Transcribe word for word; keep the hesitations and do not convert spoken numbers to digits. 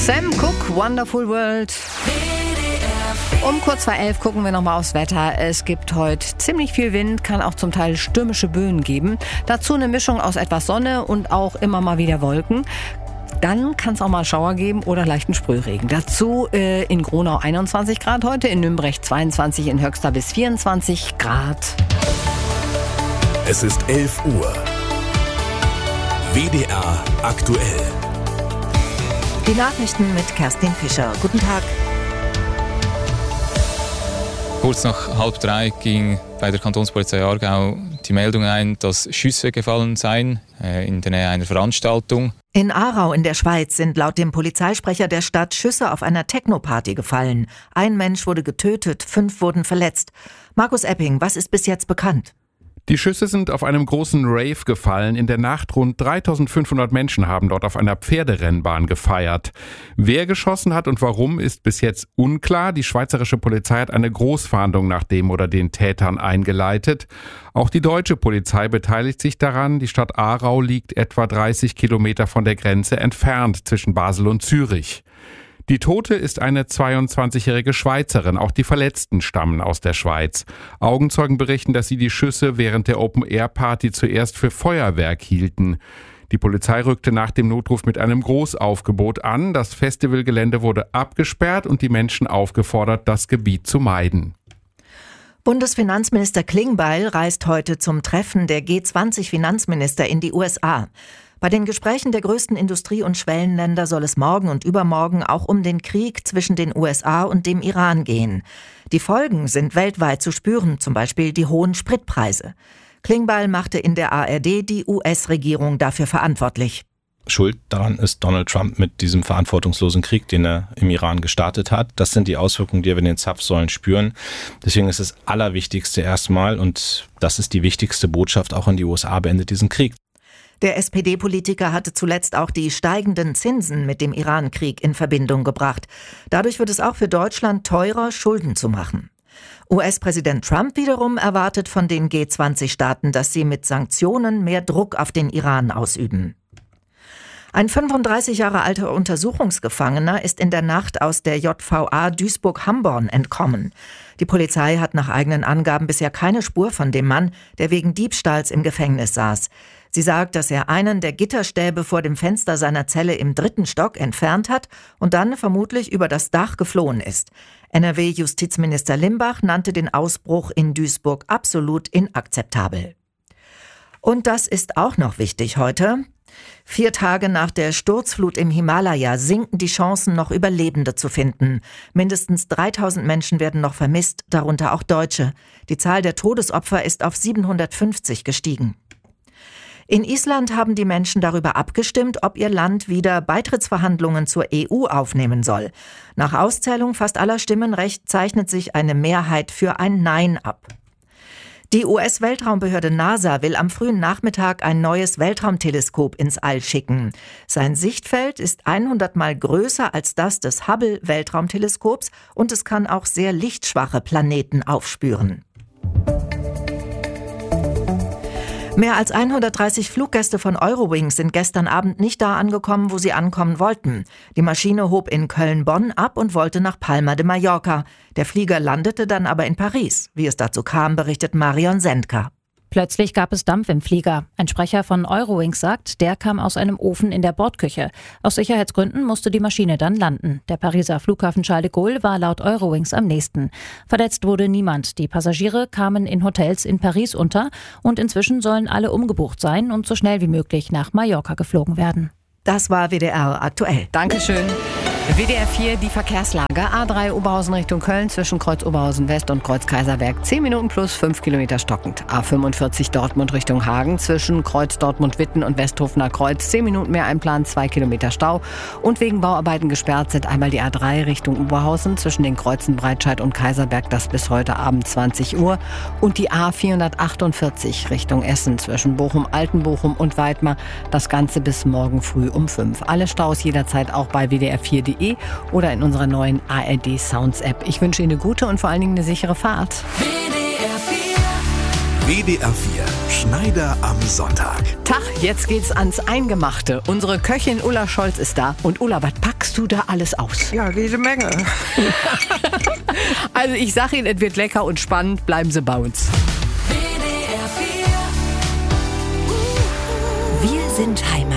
Sam Cooke, Wonderful World. Um kurz vor elf gucken wir nochmal aufs Wetter. Es gibt heute ziemlich viel Wind, kann auch zum Teil stürmische Böen geben. Dazu eine Mischung aus etwas Sonne und auch immer mal wieder Wolken. Dann kann es auch mal Schauer geben oder leichten Sprühregen. Dazu äh, in Gronau einundzwanzig Grad heute, in Nürnberg zweiundzwanzig, in Höxter bis vierundzwanzig Grad. Es ist elf Uhr. W D R aktuell. Die Nachrichten mit Kerstin Fischer. Guten Tag. Kurz nach halb drei ging bei der Kantonspolizei Aargau die Meldung ein, dass Schüsse gefallen seien äh, in der Nähe einer Veranstaltung. In Aarau in der Schweiz sind laut dem Polizeisprecher der Stadt Schüsse auf einer Techno-Party gefallen. Ein Mensch wurde getötet, fünf wurden verletzt. Markus Epping, was ist bis jetzt bekannt? Die Schüsse sind auf einem großen Rave gefallen. In der Nacht rund dreitausendfünfhundert Menschen haben dort auf einer Pferderennbahn gefeiert. Wer geschossen hat und warum, ist bis jetzt unklar. Die schweizerische Polizei hat eine Großfahndung nach dem oder den Tätern eingeleitet. Auch die deutsche Polizei beteiligt sich daran. Die Stadt Aarau liegt etwa dreißig Kilometer von der Grenze entfernt zwischen Basel und Zürich. Die Tote ist eine zweiundzwanzigjährige Schweizerin. Auch die Verletzten stammen aus der Schweiz. Augenzeugen berichten, dass sie die Schüsse während der Open-Air-Party zuerst für Feuerwerk hielten. Die Polizei rückte nach dem Notruf mit einem Großaufgebot an. Das Festivalgelände wurde abgesperrt und die Menschen aufgefordert, das Gebiet zu meiden. Bundesfinanzminister Klingbeil reist heute zum Treffen der G zwanzig Finanzminister in die U S A. Bei den Gesprächen der größten Industrie- und Schwellenländer soll es morgen und übermorgen auch um den Krieg zwischen den U S A und dem Iran gehen. Die Folgen sind weltweit zu spüren, zum Beispiel die hohen Spritpreise. Klingbeil machte in der A R D die U S-Regierung dafür verantwortlich. Schuld daran ist Donald Trump mit diesem verantwortungslosen Krieg, den er im Iran gestartet hat. Das sind die Auswirkungen, die wir in den Zapfsäulen spüren. Deswegen ist das Allerwichtigste erstmal, und das ist die wichtigste Botschaft auch an die U S A, beendet diesen Krieg. Der S P D-Politiker hatte zuletzt auch die steigenden Zinsen mit dem Iran-Krieg in Verbindung gebracht. Dadurch wird es auch für Deutschland teurer, Schulden zu machen. U S-Präsident Trump wiederum erwartet von den G zwanzig Staaten, dass sie mit Sanktionen mehr Druck auf den Iran ausüben. Ein fünfunddreißig Jahre alter Untersuchungsgefangener ist in der Nacht aus der J V A Duisburg-Hamborn entkommen. Die Polizei hat nach eigenen Angaben bisher keine Spur von dem Mann, der wegen Diebstahls im Gefängnis saß. Sie sagt, dass er einen der Gitterstäbe vor dem Fenster seiner Zelle im dritten Stock entfernt hat und dann vermutlich über das Dach geflohen ist. N R W-Justizminister Limbach nannte den Ausbruch in Duisburg absolut inakzeptabel. Und das ist auch noch wichtig heute. Vier Tage nach der Sturzflut im Himalaya sinken die Chancen, noch Überlebende zu finden. Mindestens dreitausend Menschen werden noch vermisst, darunter auch Deutsche. Die Zahl der Todesopfer ist auf siebenhundertfünfzig gestiegen. In Island haben die Menschen darüber abgestimmt, ob ihr Land wieder Beitrittsverhandlungen zur E U aufnehmen soll. Nach Auszählung fast aller Stimmenrecht zeichnet sich eine Mehrheit für ein Nein ab. Die U S-Weltraumbehörde NASA will am frühen Nachmittag ein neues Weltraumteleskop ins All schicken. Sein Sichtfeld ist hundert Mal größer als das des Hubble-Weltraumteleskops und es kann auch sehr lichtschwache Planeten aufspüren. Mehr als hundertdreißig Fluggäste von Eurowings sind gestern Abend nicht da angekommen, wo sie ankommen wollten. Die Maschine hob in Köln-Bonn ab und wollte nach Palma de Mallorca. Der Flieger landete dann aber in Paris. Wie es dazu kam, berichtet Marion Sendka. Plötzlich gab es Dampf im Flieger. Ein Sprecher von Eurowings sagt, der kam aus einem Ofen in der Bordküche. Aus Sicherheitsgründen musste die Maschine dann landen. Der Pariser Flughafen Charles de Gaulle war laut Eurowings am nächsten. Verletzt wurde niemand. Die Passagiere kamen in Hotels in Paris unter und inzwischen sollen alle umgebucht sein und so schnell wie möglich nach Mallorca geflogen werden. Das war W D R aktuell. Dankeschön. W D R vier, die Verkehrslage. A drei Oberhausen Richtung Köln zwischen Kreuz Oberhausen West und Kreuz Kaiserberg. zehn Minuten plus fünf Kilometer stockend. A fünfundvierzig Dortmund Richtung Hagen zwischen Kreuz Dortmund-Witten und Westhofener Kreuz. zehn Minuten mehr einplan, zwei Kilometer Stau. Und wegen Bauarbeiten gesperrt sind einmal die A drei Richtung Oberhausen zwischen den Kreuzen Breitscheid und Kaiserberg. Das bis heute Abend zwanzig Uhr. Und die A vierhundertachtundvierzig Richtung Essen zwischen Bochum-Altenbochum und Weidmar. Das Ganze bis morgen früh um fünf. Alle Staus jederzeit auch bei w d r vier punkt d e oder in unserer neuen A R D Sounds App. Ich wünsche Ihnen eine gute und vor allen Dingen eine sichere Fahrt. W D R vier. W D R vier. Schneider am Sonntag. Tag, jetzt geht's ans Eingemachte. Unsere Köchin Ulla Scholz ist da. Und Ulla, was packst du da alles aus? Ja, jede Menge. Also ich sag Ihnen, es wird lecker und spannend. Bleiben Sie bei uns. Wir sind Heimat.